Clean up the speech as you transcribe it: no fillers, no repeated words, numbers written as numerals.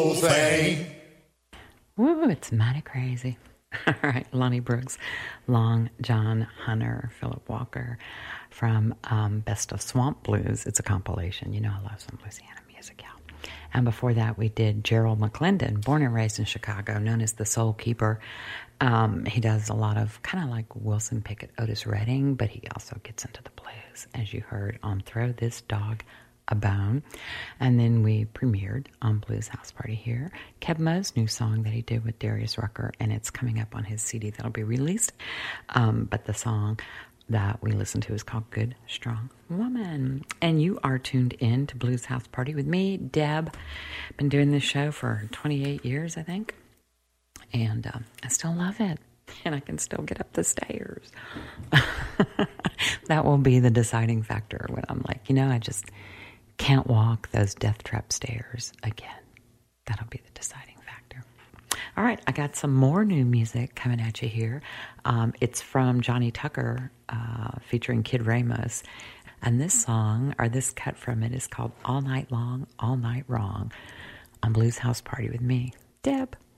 thing. Woo, it's mighty crazy. All right, Lonnie Brooks, Long John Hunter, Philip Walker from Best of Swamp Blues. It's a compilation. You know I love some Louisiana music, y'all. And before that, we did Gerald McClendon, born and raised in Chicago, known as the Soul Keeper. He does a lot of kind of like Wilson Pickett, Otis Redding, but he also gets into the blues, as you heard on Throw This Dog a Bone. And then we premiered on Blues House Party here Keb Mo's new song that he did with Darius Rucker, and it's coming up on his CD that'll be released. But the song that we listened to is called Good Strong Woman. And you are tuned in to Blues House Party with me, Deb. Been doing this show for 28 years, I think. And I still love it. And I can still get up the stairs. That will be the deciding factor when I'm like, I just can't walk those death trap stairs again. That'll be the deciding factor. All right, I got some more new music coming at you here. It's from Johnny Tucker featuring Kid Ramos. And this song, or this cut from it, is called All Night Long, All Night Wrong on Blues House Party with me, Deb.